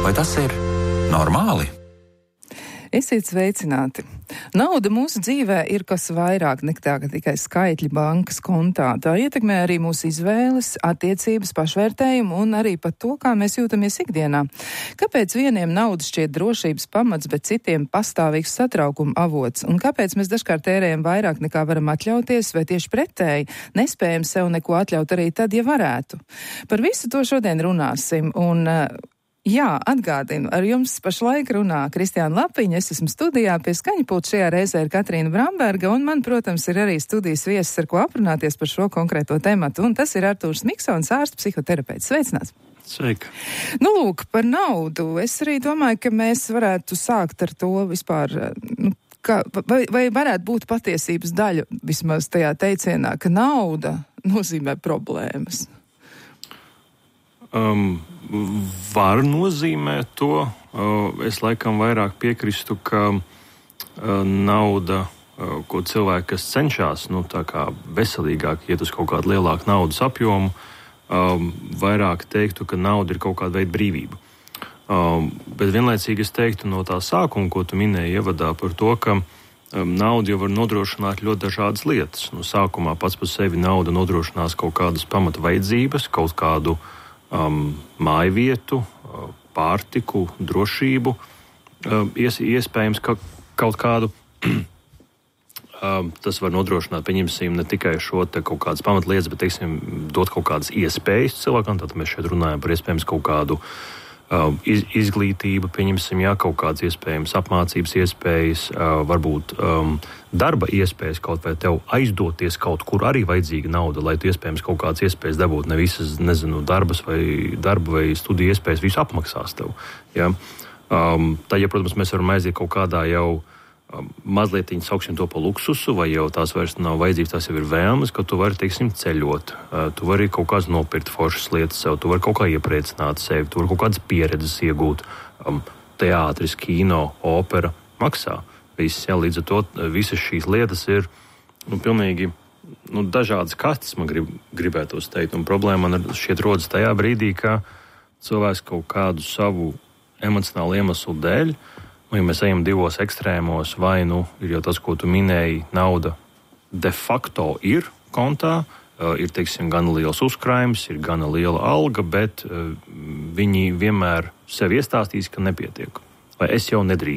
Vai tas ir normāli? Esiet sveicināti! Nauda mūsu dzīvē ir kas vairāk nekā tikai skaitļi bankas kontā. Tā ietekmē arī mūsu izvēles, attiecības, pašvērtējumu un arī pat to, kā mēs jūtamies ikdienā. Kāpēc vieniem nauda šķiet drošības pamats, bet citiem pastāvīgs satraukuma avots? Un kāpēc mēs dažkārt tērējam vairāk nekā varam atļauties, vai tieši pretēji nespējam sev neko atļaut arī tad, ja varētu? Par visu to šodien runāsim un jā, atgādinu, ar jums pašlaik runā Kristiāna Lapiņa, es esmu studijā, pie skaņpulta šajā reizē ir Katrīna Bramberga, un man, protams, ir arī studijas viesis, ar ko aprunāties par šo konkrēto tematu, un tas ir Artūrs Miksons, ārsts psihoterapeits. Sveicināts! Sveika! Nu, lūk, par naudu. Es arī domāju, ka mēs varētu sākt ar to vispār, vai varētu būt patiesības daļa vismaz tajā teicienā, ka nauda nozīmē problēmas. Var nozīmēt to. Es laikam vairāk piekristu, ka nauda, ko cilvēki, kas cenšas tā kā veselīgāk iet uz kaut kādu lielāku naudas apjomu, vairāk teiktu, ka nauda ir kaut kāda veida brīvība. Bet vienlaicīgi es teiktu no tā sākuma, ko tu minēji ievadā par to, ka nauda jau var nodrošināt ļoti dažādas lietas. Sākumā pats par sevi nauda nodrošinās kaut kādas pamata vajadzības, kaut kādu mājvietu, pārtiku, drošību, iespējams, ka kaut kādu tas var nodrošināt, pieņemsim, ne tikai šo te kaut kādas pamatlietas, bet, teiksim, dot kaut kādas iespējas cilvēkam, tad mēs šeit runājam par iespējams kaut kādu izglītību, pieņemsim, kaut kādas iespējams apmācības iespējas, varbūt darba iespējas, kaut vai tev aizdoties kaut kur arī vajadzīga nauda, lai tu iespējams kaut kādas iespējas dabūtu, ne visas, darba vai studiju iespējas visu apmaksās tev. Ja? Tad, ja, protams, mēs varam aiziet kaut kādā jau mazliet sauksim to par luksusu, vai jau tās vairs nav vajadzības, tās jau ir vēlmes, ka tu vari, teiksim, ceļot, tu vari kaut kādas nopirkt foršas lietas sev, tu vari kaut kā iepriecināt sevi, tu vari kaut kādas pieredzes iegūt, teātris, kino, opera maksā. Līdz ar to visas šīs lietas ir pilnīgi dažādas kastes, man gribētos teikt, un problēma man šķiet rodas tajā brīdī, ka cilvēks kaut kādu savu emocionālu iemeslu dēļ, ja mēs ejam divos ekstrēmos, vai ir jau tas, ko tu minēji, nauda de facto ir kontā, ir, teiksim, gana liels uzkrājums, ir gana liela alga, bet viņi vienmēr sev iestāstīs, ka nepietiek. Vai es jau nedrīkstu.